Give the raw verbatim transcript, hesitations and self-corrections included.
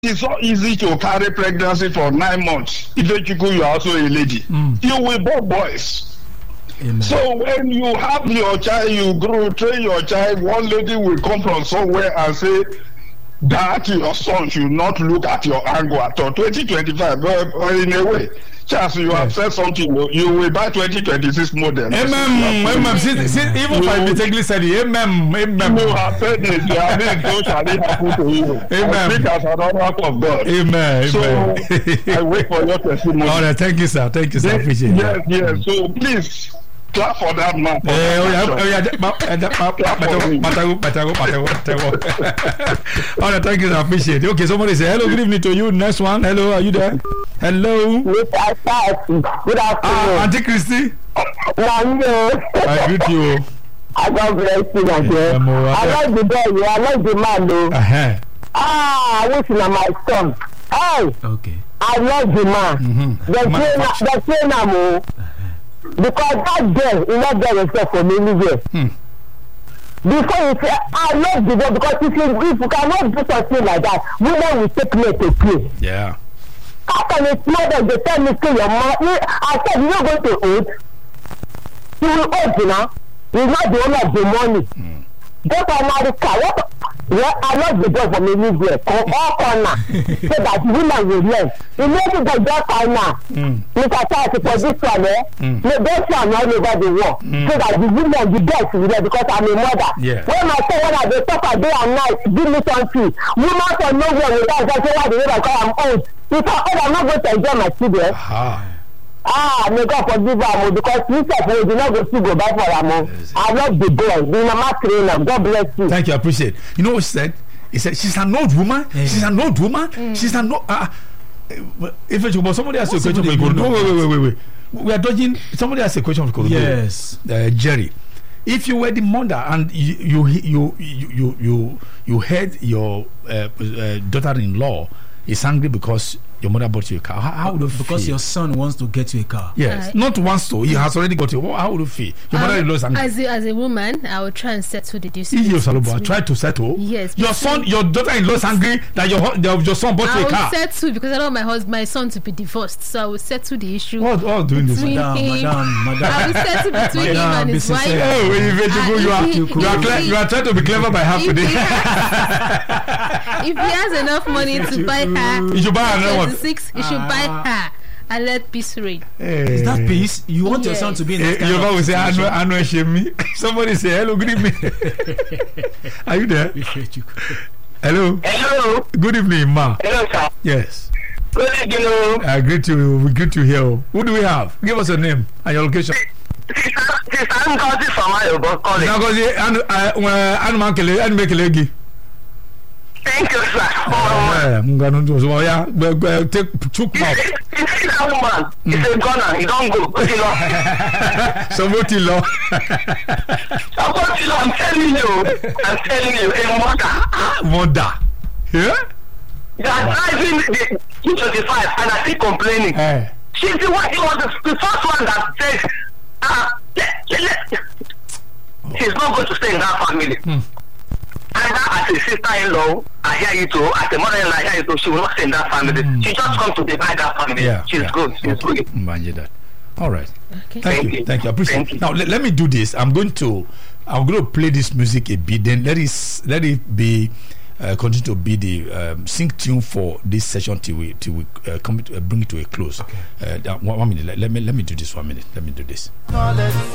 It's so easy to carry pregnancy for nine months. Ifechuku, you are also a lady. Mm. You will born boys. Amen. So when you have your child, you grow, train your child, one lady will come from somewhere and say, that your son should not look at your angle at all. twenty twenty-five, but in a way, Charles, you yes. have said something, you will buy twenty twenty-six model. Amen, amen. Since, since, even if I mistakenly said it, amen, amen. You have said it, you have made so shall it happen to you. Amen. I speak as an oracle of God. Amen, so, amen. I wait for your testimony. All right, thank you, sir. Thank you, sir. I appreciate yes, it. Yes, yes. So, please, clap for that man. For eh, that oh, yeah, all right, thank you, I appreciate it. Okay, somebody say hello, good evening to you. Next one, hello, are you there? Hello. Good afternoon. Ah, Auntie Christy. I greet you. I God bless you, my dear. I like the boy, I like the man, though. Uh-huh. Ah, I wish you my son. Hey. Okay. I love the man. Mm-hmm. The trainer, the trainer, mo. Because that girl is not there respect for me anywhere. Hmm. Before you say, I love the girl because if you, if you cannot do something like that, women will take me to play. Yeah. How can a small girl they tell me to your mom? I said, you're not going to hold. You will hold, you know. You're not the owner of the money. Mm. Just another car. What? Yeah, I love the girl from anywhere. All corner. So that women will learn. You know the girl corner. Look at that for this one, eh? Mm. No, this one all over the world. Mm. So that the women, the girls will learn because I'm a mother. Yeah. When my son, when I dey talk day and night, give me something. Women from nowhere without say why the way I call I'm old. If I'm old, I'm not going to enjoy my children. Uh-huh. Ah, may God forgive am because you said we do not go to go back for am. I love the boy, the mama trainer. God bless you. Thank you, I appreciate. You know what she said? He said she's an old woman. Mm. She's an old woman. Mm. She's an old. Uh, if it's about somebody asks a question, we go. No, wait, wait, wait, wait. We are dodging. Somebody asks a question. Yes, uh, Jerry. If you were the mother and you you you you you you, you heard your uh, uh, daughter-in-law is angry because your mother bought you a car, how, how would you feel? Because your son wants to get you a car. Yes, uh, not wants to. He has already got you. How would you feel? Your um, mother-in-law is angry. As a, as a woman, I will try and settle the dispute. You Salobo, try to settle. Yes. Your son, your daughter-in-law is angry that your your son bought you a car. I will settle because I don't want my husband, my son to be divorced. So I will settle the issue. What? What doing this? Madam, him. madam, madam. I will settle between madam, him and his wife. Oh, when you, uh, you are, he, you, are he, you are trying to be clever by half today. If he has enough money to buy her, you should buy another one. Six, he should buy her and let peace reign. Hey. Is that peace? You want yes. your son to be in that kind your of will say, I know, I know, shame me. Somebody say, hello, good evening. Are you there? Hello. Hello. Good evening, ma. Hello, sir. Yes. Good evening. I greet you. We greet you here. Who do we have? Give us a name and your location. Sister Ngozi from Ayobo calling. Ngozi, and Makelegi. Thank you, sir. I'm going to do yeah. Take took mouth. You see that woman? He's a gunner. He don't go. What you know? Somebody law. Somebody law. I'm telling you. I'm telling you. A mother. Mother. Yeah. You are driving the two twenty-five and I still complaining. Hey. She's the one. She was the, the first one that said, "Ah, uh, she's not going to stay in that family." Hmm. Either as a sister-in-law, I hear you too. As a mother-in-law, I hear you too. She will not stay in that family. Mm. She just comes to divide that family. Yeah, she's yeah. good. She's okay. good. Imagine that. All right. Okay. Thank, Thank you. you. Thank you. I appreciate Thank it. you. Now let, let me do this. I'm going to I'm going to play this music a bit. Then let it let it be uh, continue to be the um, sync tune for this session till we till we uh, come to, uh, bring it to a close. Okay. Uh, one, one minute. Let, let me let me do this. One minute. Let me do this.